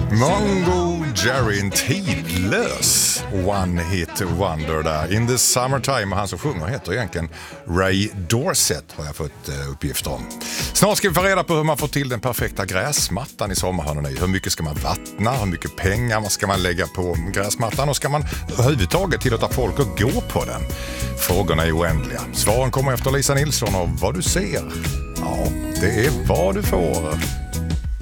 Mongo Jerry, en tidlös one hit wonder där. In the summertime, och han som sjunger heter egentligen Ray Dorset, har jag fått uppgifter om. Snart ska vi få reda på hur man får till den perfekta gräsmattan i sommar. Hur mycket ska man vattna, hur mycket pengar ska man lägga på gräsmattan och ska man överhuvudtaget tillåta folk att gå på den? Frågorna är oändliga. Svaren kommer efter Lisa Nilsson och vad du ser. Ja, det är vad du får.